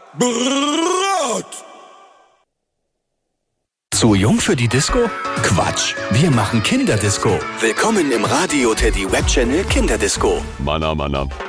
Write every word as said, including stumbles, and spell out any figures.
Brrrot. Zu jung für die Disco? Quatsch, wir machen Kinderdisco. Willkommen im Radio Teddy Webchannel Kinderdisco. Manna, Manna.